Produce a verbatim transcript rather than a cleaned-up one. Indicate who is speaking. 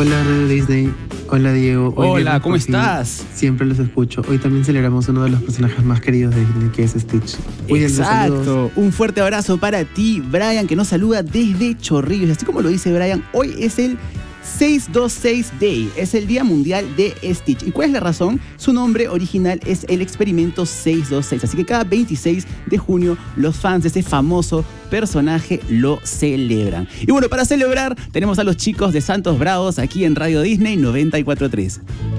Speaker 1: Hola Radio Disney, hola Diego. Hoy
Speaker 2: Hola, ¿cómo estás?
Speaker 1: Siempre los escucho. Hoy también celebramos uno de los personajes más queridos de Disney, que es Stitch. Cuídense,
Speaker 2: Exacto.
Speaker 1: saludos.
Speaker 2: Un fuerte abrazo para ti, Brian, que nos saluda desde Chorrillos. Así como lo dice Brian, hoy es el seiscientos veintiséis Day, es el Día Mundial de Stitch. ¿Y cuál es la razón? Su nombre original es el Experimento seiscientos veintiséis, así que cada veintiséis de junio los fans de ese famoso personaje lo celebran. Y bueno, para celebrar tenemos a los chicos de Santos Bravos aquí en Radio Disney noventa y cuatro punto tres.